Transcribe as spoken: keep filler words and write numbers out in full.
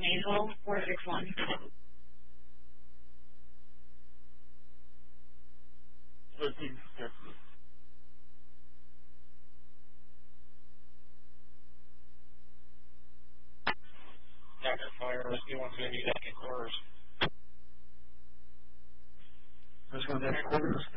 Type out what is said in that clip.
nasal, four six one. Doctor Fire, Whiskey one's going to be back in quarters. Let's go back in quarters.